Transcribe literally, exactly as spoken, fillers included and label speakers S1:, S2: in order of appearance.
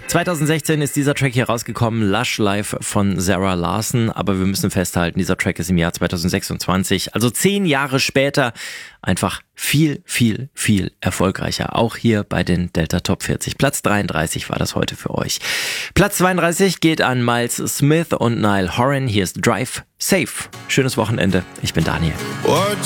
S1: zweitausendsechzehn ist dieser Track hier rausgekommen, Lush Life von Zara Larsson, aber wir müssen festhalten, dieser Track ist im Jahr zweitausendsechsundzwanzig, also zehn Jahre später, einfach viel, viel, viel erfolgreicher, auch hier bei den Delta Top vierzig. Platz dreiunddreißig war das heute für euch. Platz zweiunddreißig geht an Miles Smith und Niall Horan, hier ist Drive Safe. Schönes Wochenende, ich bin Daniel.
S2: What